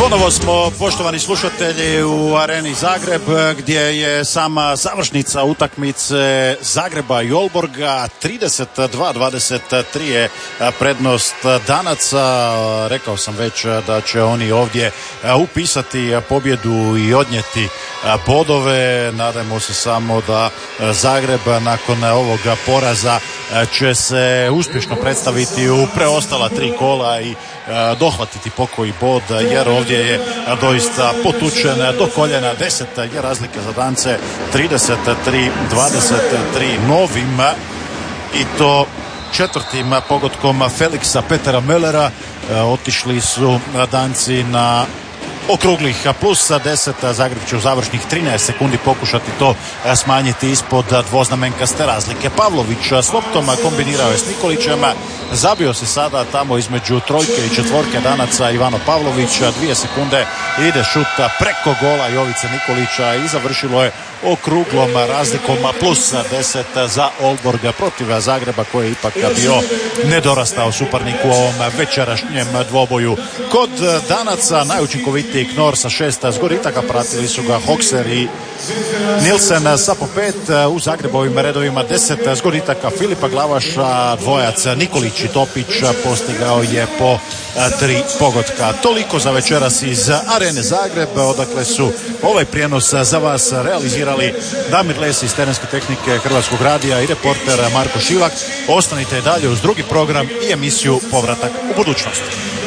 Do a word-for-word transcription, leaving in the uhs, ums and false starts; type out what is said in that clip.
Ponovo smo, poštovani slušatelji, u Areni Zagreb, gdje je sama završnica utakmice Zagreba i Olborga. trideset dva dvadeset tri je prednost Danaca. Rekao sam već da će oni ovdje upisati pobjedu i odnijeti bodove. Nadajmo se samo da Zagreb nakon ovog poraza će se uspješno predstaviti u preostala tri kola i dohvatiti pokoji bod, jer ovdje je doista potučen do koljena. Deset je razlike za Dance, trideset tri dvadeset tri novim i to četvrtim pogodkom Feliksa Petera Möllera. Otišli su Danci na okruglih plus deset. Zagreb će u završnih trinaest sekundi pokušati to smanjiti ispod dvoznamenkaste razlike. Pavlović s loptom kombinirao je s Nikolićem, zabio se sada tamo između trojke i četvorke Danaca. Ivano Pavlović, dvije sekunde ide šut preko gola Jovice Nikolića i završilo je okruglom razlikom plus deset za Olborg protiv Zagreba, koji je ipak bio nedorastao suparnik u ovom večerašnjem dvoboju. Kod Danaca najučinkovitiji Knor sa šest zgoritaka, pratili su ga Hokser i Nilsen sa po pet. U Zagrebovim redovima deset zgoritaka Filipa Glavaša, dvojac Nikolić i Topić postigao je po tri pogotka. Toliko za večeras iz Arene Zagreb, odakle su ovaj prijenos za vas realizirali Damir Les iz terenske tehnike Hrvatskog radija i reporter Marko Šivak. Ostanite dalje uz drugi program i emisiju Povratak u budućnost.